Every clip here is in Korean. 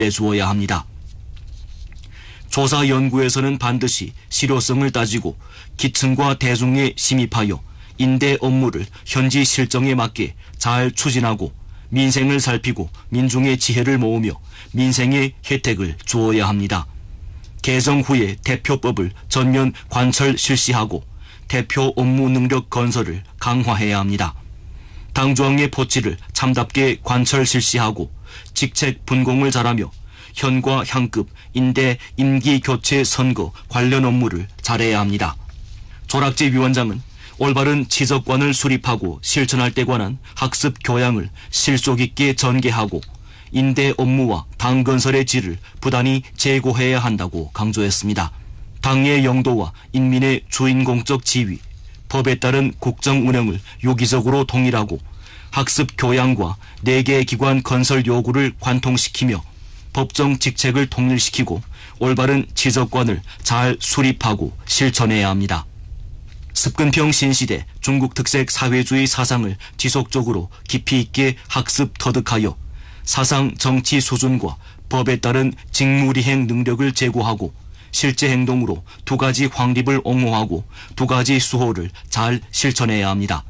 내주어야 합니다. 조사 연구에서는 반드시 실효성을 따지고 기층과 대중에 심입하여 인대 업무를 현지 실정에 맞게 잘 추진하고 민생을 살피고 민중의 지혜를 모으며 민생의 혜택을 주어야 합니다. 개정 후에 대표법을 전면 관철 실시하고 대표 업무 능력 건설을 강화해야 합니다. 당조항의 포치를 참답게 관철 실시하고 직책 분공을 잘하며 현과 향급, 인대, 임기 교체 선거 관련 업무를 잘해야 합니다. 조락재 위원장은 올바른 지적관을 수립하고 실천할 때 관한 학습 교양을 실속 있게 전개하고 인대 업무와 당 건설의 질을 부단히 제고해야 한다고 강조했습니다. 당의 영도와 인민의 주인공적 지위, 법에 따른 국정 운영을 유기적으로 통일하고 학습 교양과 4개 기관 건설 요구를 관통시키며 법정 직책을 통일시키고 올바른 지적관을 잘 수립하고 실천해야 합니다. 습근평 신시대 중국 특색 사회주의 사상을 지속적으로 깊이 있게 학습 터득하여 사상 정치 수준과 법에 따른 직무리행 능력을 제고하고 실제 행동으로 2가지 확립을 옹호하고 2가지 수호를 잘 실천해야 합니다.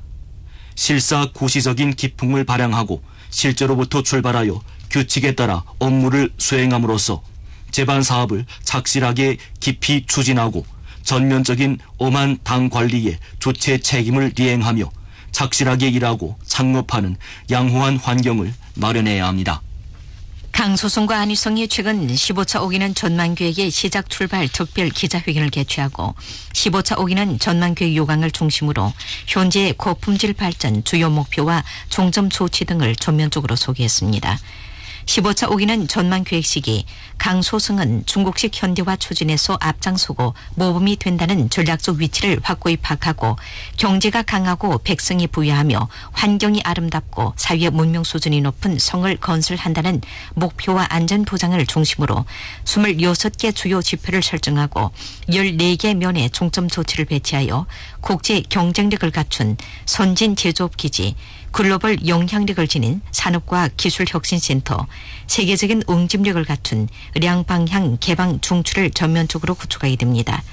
실사구시적인 기풍을 발양하고 실제로부터 출발하여 규칙에 따라 업무를 수행함으로써 제반 사업을 착실하게 깊이 추진하고 전면적인 엄한 당 관리에 주체 책임을 이행하며 착실하게 일하고 창업하는 양호한 환경을 마련해야 합니다. 강소성과 안희성이 최근 15차 오기는 전망계획의 시작 출발 특별 기자회견을 개최하고 15차 오기는 전망계획 요강을 중심으로 현재의 고품질 발전 주요 목표와 종점 조치 등을 전면적으로 소개했습니다. 15차 오기는 전망계획 시기 강소성은 중국식 현대화 추진에서 앞장서고 모범이 된다는 전략적 위치를 확고히 파악하고 경제가 강하고 백성이 부유하며 환경이 아름답고 사회 문명 수준이 높은 성을 건설한다는 목표와 안전 보장을 중심으로 26개 주요 지표를 설정하고 14개 면의 중점 조치를 배치하여 국제 경쟁력을 갖춘 선진 제조업 기지, 글로벌 영향력을 지닌 산업과학 기술혁신센터, 세계적인 응집력을 갖춘 량방향 개방 중추를 전면적으로 구축하게 됩니다.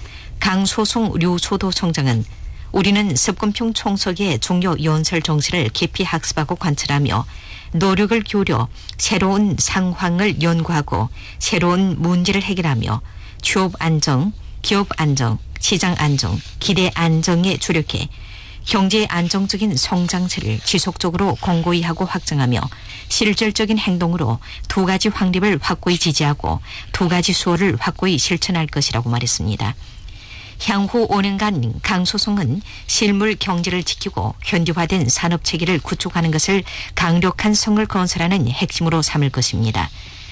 강소송 류소도 청장은 우리는 습근평 총석의 중요 연설 정신을 깊이 학습하고 관찰하며 노력을 기울여 새로운 상황을 연구하고 새로운 문제를 해결하며 취업 안정, 기업 안정, 시장 안정, 기대 안정에 주력해 경제의 안정적인 성장세를 지속적으로 공고히 하고 확장하며 실질적인 행동으로 2가지 확립을 확고히 지지하고 2가지 수호를 확고히 실천할 것이라고 말했습니다. 향후 5년간 강소성은 실물 경제를 지키고 현대화된 산업체계를 구축하는 것을 강력한 성을 건설하는 핵심으로 삼을 것입니다.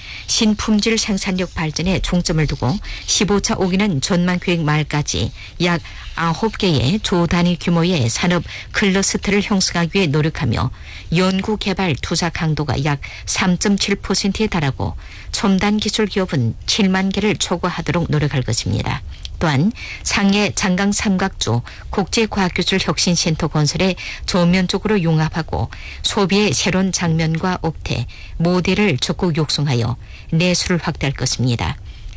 신품질 생산력 발전에 중점을 두고 15차 오기는 전망계획 말까지 약 9개의 조단위 규모의 산업 클러스터를 형성하기 위해 노력하며 연구개발 투자 강도가 약 3.7%에 달하고 첨단 기술 기업은 7만 개를 초과하도록 노력할 것입니다. 또한 상해 장강 삼각조 국제과학기술혁신센터 건설에 전면적으로 융합하고 소비의 새로운 장면과 업태, 모델을 적극 육성하여 내수를 확대할 것입니다.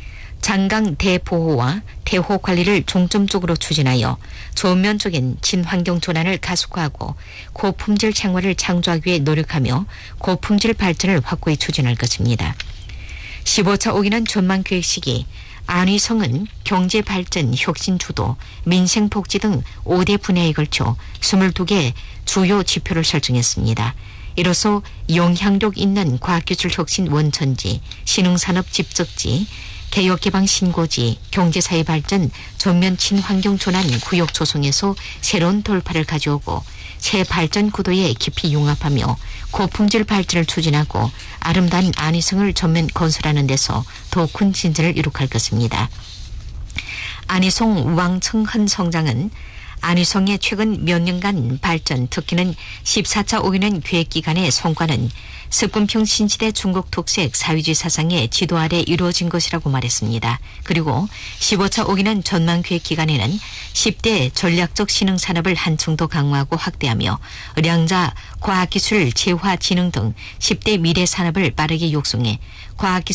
장강 대보호와 대호 관리를 중점적으로 추진하여 전면적인 친환경 전환을 가속화하고 고품질 생활을 창조하기 위해 노력하며 고품질 발전을 확고히 추진할 것입니다. 15차 오기는 전망계획 시기 안희성은 경제발전, 혁신주도, 민생복지 등 5대 분야에 걸쳐 22개 주요 지표를 설정했습니다. 이로써 영향력 있는 과학기술혁신 원천지, 신흥산업 집적지, 개혁개방 신고지, 경제사회 발전, 전면 친환경 전환 구역 조성에서 새로운 돌파를 가져오고 새 발전 구도에 깊이 융합하며 고품질 발전을 추진하고 아름다운 안희성을 전면 건설하는 데서 더 큰 진전을 이룩할 것입니다. 안희성 왕청헌 성장은 안희성의 최근 몇 년간 발전, 특히는 14차 5기는 계획기간의 성과는 습군평 신시대 중국 특색 사회주의 사상의 지도 아래 이루어진 것이라고 말했습니다. 그리고 15차 5기는 전망계획 기간에는 10대 전략적 신흥 산업을 한층 더 강화하고 확대하며 의량자, 과학기술, 재화, 진흥 등 10대 미래 산업을 빠르게 육성해 과학기술